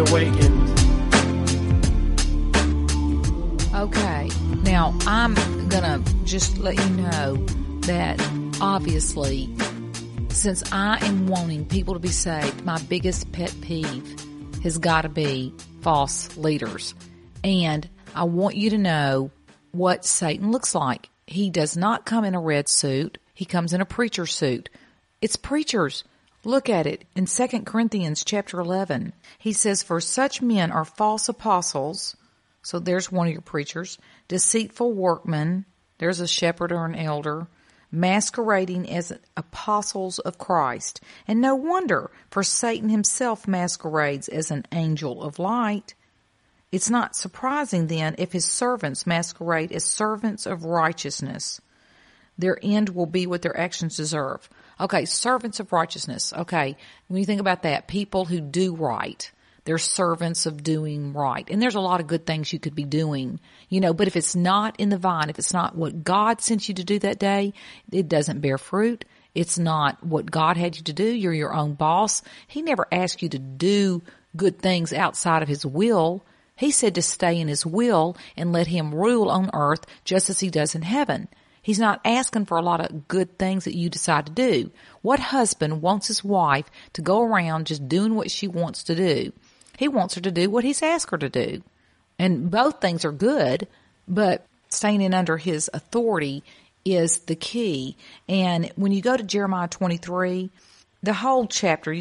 Awakened. Okay, now I'm gonna just let you know that obviously, since I am wanting people to be saved, my biggest pet peeve has got to be false leaders. And I want you to know what Satan looks like. He does not come in a red suit. He comes in a preacher suit. It's preachers. Look at it in 2 Corinthians chapter 11. He says, "For such men are false apostles." So there's one of your preachers. "Deceitful workmen." There's a shepherd or an elder. "Masquerading as apostles of Christ." And no wonder, for Satan himself masquerades as an angel of light. It's not surprising then if his servants masquerade as servants of righteousness. Their end will be what their actions deserve. Okay, servants of righteousness. Okay, when you think about that, people who do right, they're servants of doing right. And there's a lot of good things you could be doing, but if it's not in the vine, if it's not what God sent you to do that day, it doesn't bear fruit. It's not what God had you to do. You're your own boss. He never asked you to do good things outside of his will. He said to stay in his will and let him rule on earth just as he does in heaven. He's not asking for a lot of good things that you decide to do. What husband wants his wife to go around just doing what she wants to do? He wants her to do what he's asked her to do. And both things are good, but staying in under his authority is the key. And when you go to Jeremiah 23, the whole chapter,